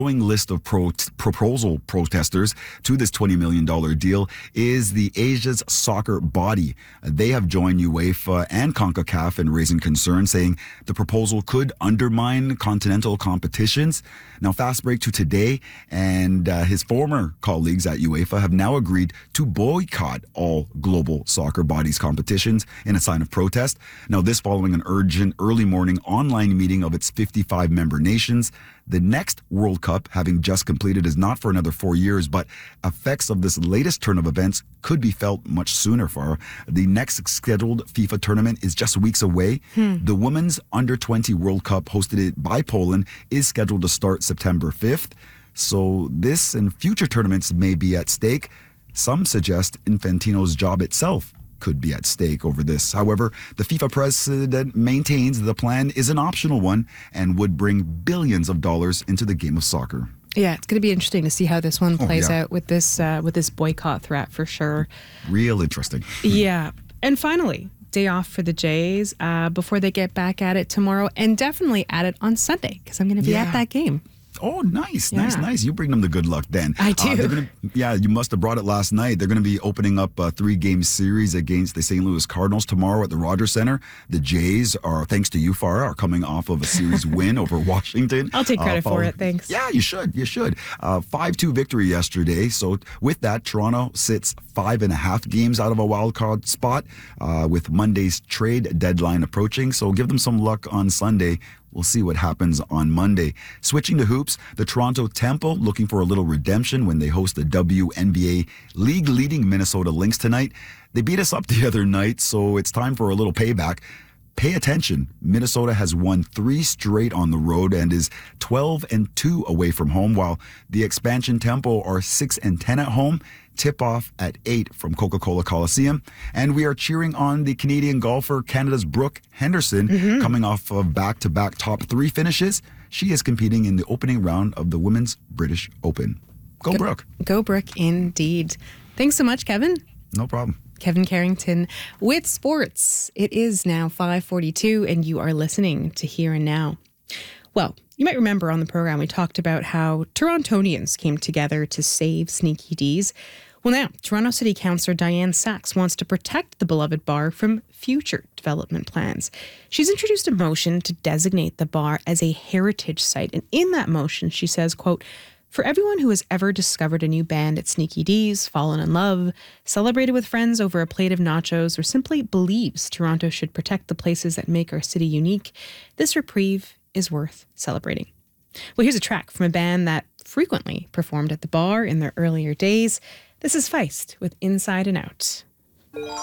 list of proposal protesters to this $20 million deal is the Asia's soccer body. They have joined UEFA and CONCACAF in raising concern, saying the proposal could undermine continental competitions. Now, fast break to today, and his former colleagues at UEFA have now agreed to boycott all global soccer bodies competitions in a sign of protest. Now, this following an urgent early morning online meeting of its 55 member nations. The next World Cup, having just completed, is not for another 4 years, but effects of this latest turn of events could be felt much sooner. For the next scheduled FIFA tournament is just weeks away. The Women's Under-20 World Cup, hosted by Poland, is scheduled to start September 5th. So this and future tournaments may be at stake. Some suggest Infantino's job itself could be at stake over this. However, the FIFA president maintains the plan is an optional one and would bring billions of dollars into the game of soccer. Yeah, it's going to be interesting to see how this one plays out with this boycott threat for sure. Real interesting. Yeah. And finally, day off for the Jays before they get back at it tomorrow, and definitely at it on Sunday because I'm going to be at that game. Oh, nice. You bring them the good luck then. I do. You must have brought it last night. They're going to be opening up a 3-game series against the St. Louis Cardinals tomorrow at the Rogers Center. The Jays are, thanks to you, Farah, are coming off of a series win over Washington. I'll take credit for it. Thanks. Yeah, you should. 5-2 victory yesterday. So with that, Toronto sits 5.5 games out of a wild card spot with Monday's trade deadline approaching. So give them some luck on Sunday. We'll see what happens on Monday. Switching to hoops, the Toronto Temple looking for a little redemption when they host the WNBA league-leading Minnesota Lynx tonight. They beat us up the other night, so it's time for a little payback. Pay attention. Minnesota has won 3 straight on the road and is 12-2 away from home, while the expansion Tempo are 6-10 at home. Tip-off at 8 from Coca-Cola Coliseum. And we are cheering on the Canadian golfer, Canada's Brooke Henderson, coming off of back-to-back top 3 finishes. She is competing in the opening round of the Women's British Open. Go Brooke. Go Brooke, indeed. Thanks so much, Kevin. No problem. Kevin Carrington with sports. It is now 5:42 and you are listening to Here and Now. Well, you might remember on the program we talked about how Torontonians came together to save Sneaky D's. Well, now, Toronto City Councillor Diane Sachs wants to protect the beloved bar from future development plans. She's introduced a motion to designate the bar as a heritage site. And in that motion, she says, quote, "For everyone who has ever discovered a new band at Sneaky D's, fallen in love, celebrated with friends over a plate of nachos, or simply believes Toronto should protect the places that make our city unique, this reprieve is worth celebrating." Well, here's a track from a band that frequently performed at the bar in their earlier days. This is Feist with Inside and Out.